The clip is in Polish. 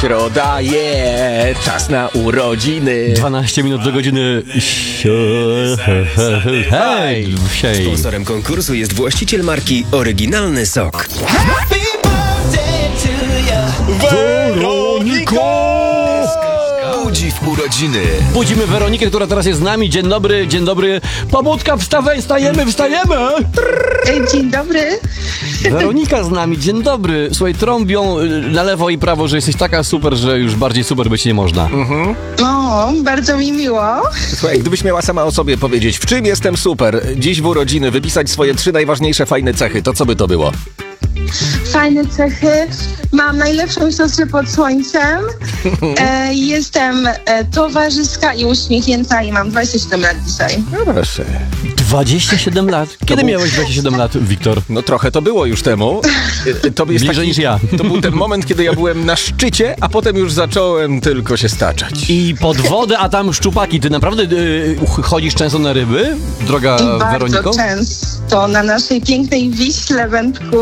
Rodaje, czas na urodziny. 12 minut do godziny. Hej! Sponsorem konkursu jest właściciel marki Oryginalny Sok. Weroniko! Budzi w urodziny. Budzimy Weronikę, która teraz jest z nami. Dzień dobry, dzień dobry. Pobudka, wstawaj, wstajemy! Dzień dobry. Weronika z nami, dzień dobry. Słuchaj, trąbią na lewo i prawo, że jesteś taka super, że już bardziej super być nie można. O, bardzo mi miło. Słuchaj, gdybyś miała sama o sobie powiedzieć, w czym jestem super, dziś w urodziny, wypisać swoje 3 najważniejsze fajne cechy, to co by to było? Fajne cechy. Mam najlepszą siostrę pod słońcem. Jestem towarzyska i uśmiechnięta i mam 27 lat dzisiaj. No proszę. 27 lat. Kiedy miałeś 27 lat, Wiktor? No trochę to było już temu. To jest Bliżej niż ja. To był ten moment, kiedy ja byłem na szczycie, a potem już zacząłem tylko się staczać. I pod wodę, a tam szczupaki. Ty naprawdę chodzisz często na ryby, droga I bardzo Weroniko? często na naszej pięknej Wiśle, wędku.